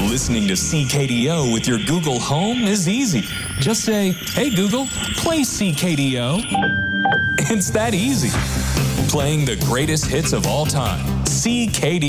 Listening to CKDO with your Google Home is easy. Just say, "Hey Google, play CKDO." It's that easy. Playing the greatest hits of all time. CKDO.